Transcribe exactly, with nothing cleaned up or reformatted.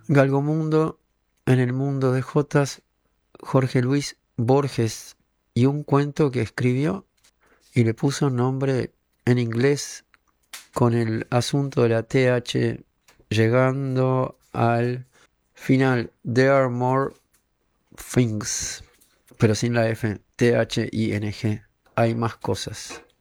Galgomundo, en el mundo de Jotas, Jorge Luis Borges y un cuento que escribió y le puso nombre en inglés con el asunto de la T H llegando al final. There are more things, pero sin la F, T H I N G. Hay más cosas.